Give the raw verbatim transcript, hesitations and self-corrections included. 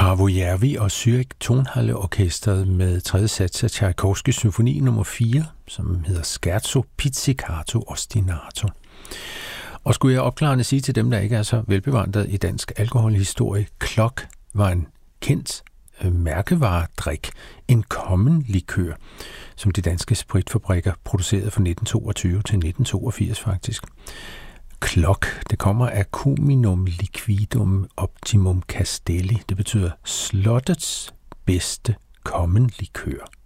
Paavo Järvi og Zürich Tonhalle Orkestret med tredje sats af Tchaikovskys symfoni nummer fire, som hedder Scherzo Pizzicato Ostinato. Og skulle jeg opklarende sige til dem, der ikke er så velbevandret i dansk alkoholhistorie, Klok var en kendt øh, mærkevaredrik, en common likør, som de danske spritfabrikker producerede fra nitten toogtyve til nitten toogfirs faktisk. Klok, det kommer af Cuminum liquidum optimum castelli. Det betyder slottets bedste common likør.